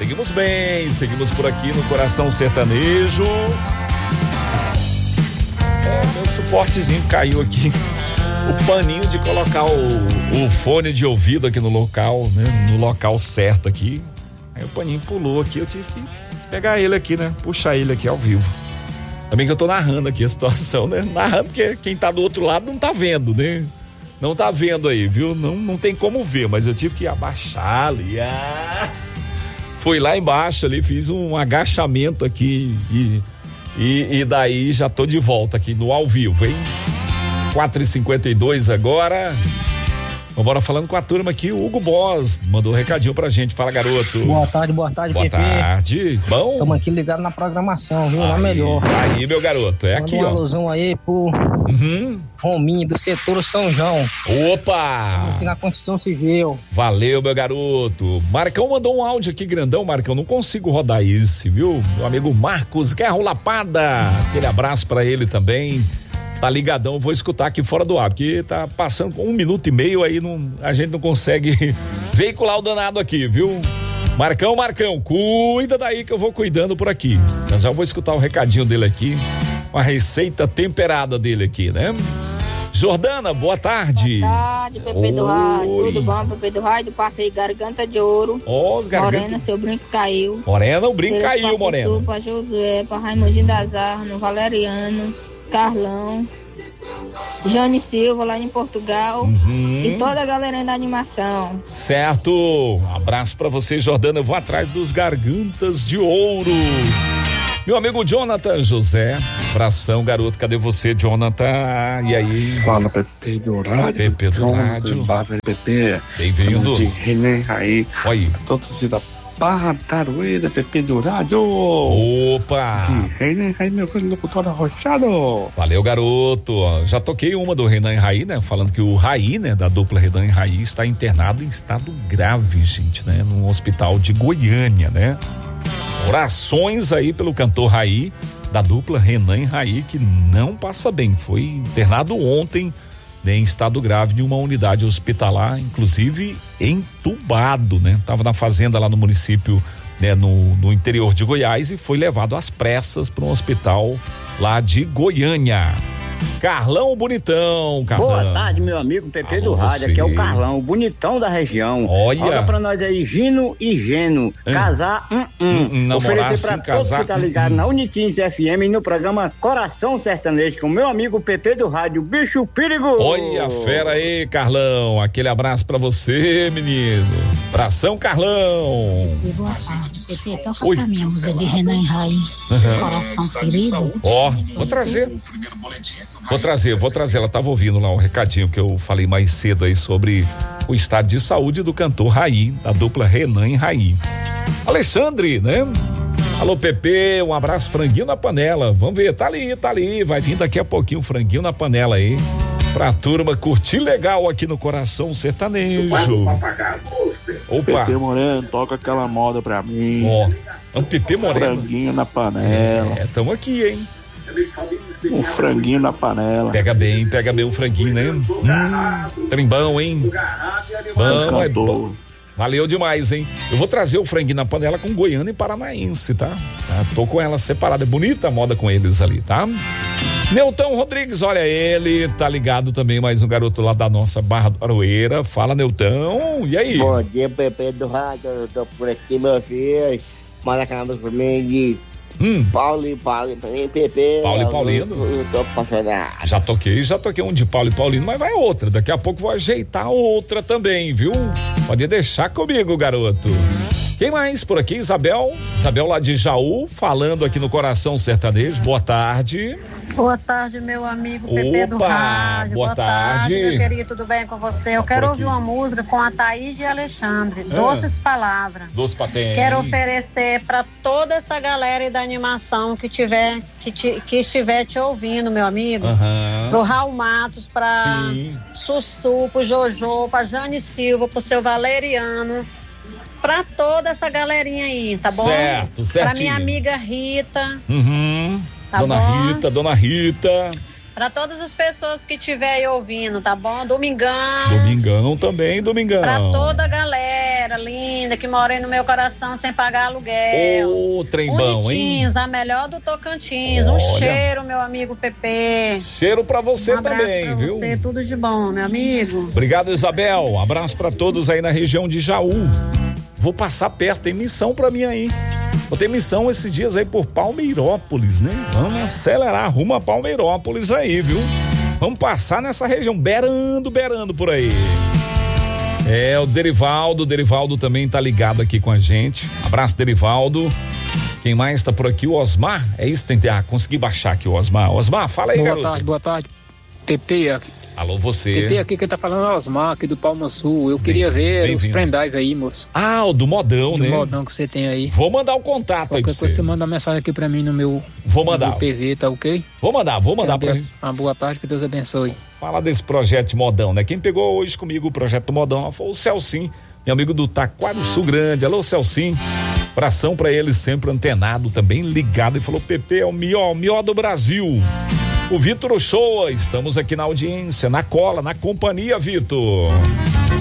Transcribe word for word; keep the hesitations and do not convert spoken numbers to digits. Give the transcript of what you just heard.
Seguimos bem, seguimos por aqui no Coração Sertanejo. É, meu suportezinho caiu aqui. O paninho de colocar o, o fone de ouvido aqui no local, né? No local certo aqui. Aí o paninho pulou aqui, eu tive que pegar ele aqui, né? Puxar ele aqui ao vivo. Também que eu tô narrando aqui a situação, né? Narrando porque quem tá do outro lado não tá vendo, né? Não tá vendo aí, viu? Não, não tem como ver, mas eu tive que abaixar ali. Ah! Fui lá embaixo ali, fiz um agachamento aqui e, e, e daí já tô de volta aqui no ao vivo, hein? quatro e cinquenta e dois agora. Vambora falando com a turma aqui, o Hugo Boss mandou um recadinho pra gente. Fala, garoto. Boa tarde, boa tarde, Boa Pepe. tarde, bom? Estamos aqui ligados na programação, viu? Na melhor. Aí, meu garoto, é Manda aqui, uma ó. alusão aí pro Uhum. Rominho do setor São João. Opa! Aqui na Constituição Civil. Valeu, meu garoto. Marcão mandou um áudio aqui grandão, Marcão. Não consigo rodar esse, viu? Meu amigo Marcos Guerra Lapada. Aquele abraço pra ele também. Tá ligadão, vou escutar aqui fora do ar, porque tá passando com um minuto e meio aí, não, a gente não consegue veicular o danado aqui, viu? Marcão, Marcão, cuida daí que eu vou cuidando por aqui. Eu já vou escutar o recadinho dele aqui, uma receita temperada dele aqui, né? Jordana, boa tarde. Boa tarde, Pepe do Rádio. Tudo bom, Pepe do Rádio? Passei Garganta de Ouro. Ó, os garganta... Morena, seu brinco caiu. Morena, o brinco caiu, Morena. Sul, pra Josué, pra Raimundinho das Armas, Valeriano, Carlão, Jane Silva lá em Portugal, uhum. E toda a galerinha da animação. Certo, um abraço pra você, Jordana. Eu vou atrás dos Gargantas de Ouro. Meu amigo Jonathan José, abração, garoto, cadê você, Jonathan? E aí? Fala, Pepe do Rádio. Pepe do Rádio. Pepe. Bem-vindo. De René aí. Oi. Todos da Barra Taruída, Pepe do Rádio. Opa! De René aí, meu locutor arrochado. Valeu, garoto. Já toquei uma do Renan e Raí, né? Falando que o Raí, né? Da dupla Renan e Raí está internado em estado grave, gente, né? Num hospital de Goiânia, né? Orações aí pelo cantor Raí, da dupla Renan e Raí, que não passa bem. Foi internado ontem, né, em estado grave de uma unidade hospitalar, inclusive entubado, né? Tava na fazenda lá no município, né, no, no interior de Goiás e foi levado às pressas para um hospital lá de Goiânia. Carlão Bonitão, Carlão. Boa tarde, meu amigo Pepe Alô, do Rádio, você. aqui é o Carlão, o bonitão da região. Olha. Olha pra nós aí, Gino e Geno, Hum. casar, hum, hum. Hum, namorar Oferecer pra sim, todos casar, que tá ligado hum, na Unitins F M no programa Coração Sertanejo com meu amigo Pepe do Rádio, bicho perigoso. Olha a fera aí, Carlão, aquele abraço pra você, menino. Abração, Carlão. E boa tarde, Pepe, toca Oi. pra mim a música de Renan e Raí, Uhum. Coração Ferido. Ó, vou trazer. Vou trazer, vou trazer. Ela tava ouvindo lá um recadinho que eu falei mais cedo aí sobre o estado de saúde do cantor Raí, da dupla Renan e Raí. Alexandre, né? Alô, Pepe, um abraço, franguinho na panela. Vamos ver, tá ali, tá ali. Vai vir daqui a pouquinho o franguinho na panela aí. Pra turma curtir legal aqui no Coração Sertanejo. Opa. Pepe Moreno, toca aquela moda pra mim. Ó, é um Pepe Moreno. Franguinho na panela. É, tamo aqui, hein? Um franguinho na panela. Pega bem, pega bem um franguinho, né? Hum, trem bom, hein? Bom, é bom. Valeu demais, hein? Eu vou trazer o franguinho na panela com Goiânia e Paranaense, tá? tá? Tô com ela separada, é bonita a moda com eles ali, tá? Neutão Rodrigues, olha ele, tá ligado também, mais um garoto lá da nossa Barra do Aroeira. Fala, Neutão, e aí? Bom dia, Pepe do Rádio, eu tô por aqui, meu filho. Manda aquela música pra mim de Hum. Paulo e Paulo, pra mim, Pepe. Paulo e Paulino. Eu, eu tô apaixonado. Já toquei, já toquei um de Paulo e Paulino, mas vai outra. Daqui a pouco vou ajeitar outra também, viu? Pode deixar comigo, garoto. Quem mais por aqui? Isabel. Isabel lá de Jaú, falando aqui no Coração Sertanejo. Boa tarde. Boa tarde, meu amigo Pepe do Rádio. Boa, boa tarde. tarde, meu querido, tudo bem com você? Eu Tá quero por ouvir aqui. uma música com a Thaís e Alexandre, Ah. Doces Palavras. Doce Patente. Quero oferecer para toda essa galera da animação que tiver, que, te, que estiver te ouvindo, meu amigo. Aham. Pro Raul Matos, pra Sim. Sussu, pro Jojo, pra Jane Silva, pro seu Valeriano. Pra toda essa galerinha aí, tá bom? Certo, certinho. Pra minha amiga Rita. Uhum. Tá Dona bom? Rita, Dona Rita. Para todas as pessoas que estiverem ouvindo, tá bom? Domingão. Domingão também, Domingão. Para toda a galera linda que mora aí no meu coração sem pagar aluguel. Ô, trem bom, hein? A melhor do Tocantins. Olha. Um cheiro, meu amigo Pepe. Cheiro pra você um também, pra viu? Você, tudo de bom, meu amigo. Obrigado, Isabel. Um abraço pra todos aí na região de Jaú. Vou passar perto, tem missão pra mim aí. Vou ter missão esses dias aí por Palmeirópolis, né? Vamos acelerar rumo a Palmeirópolis aí, viu? Vamos passar nessa região, berando, berando por aí. É, o Derivaldo, o Derivaldo também tá ligado aqui com a gente. Abraço, Derivaldo. Quem mais tá por aqui? O Osmar. É isso, tentar ah, conseguir baixar aqui o Osmar. Osmar, fala aí, boa garoto. Boa tarde, boa tarde. Pepe aqui. Alô, você. Pepe aqui, quem tá falando é o Osmar, aqui do Palma Sul. Eu bem, queria ver os pendrive aí, moço. Ah, o do modão, do né? Do modão que você tem aí. Vou mandar o contato Qualquer aí pra você. Qualquer coisa você manda uma mensagem aqui pra mim no meu, vou mandar. No meu P V, tá ok? Vou mandar, vou mandar pra gente. Uma boa tarde, que Deus abençoe. Fala desse projeto de modão, né? Quem pegou hoje comigo o projeto do modão foi o Celcim, meu amigo do Taquari Sul Grande. Alô, Celcim. Abração pra ele, sempre antenado, também ligado, e falou: Pepe é o melhor, o melhor do Brasil. O Vitor Ochoa, estamos aqui na audiência, na cola, na companhia, Vitor.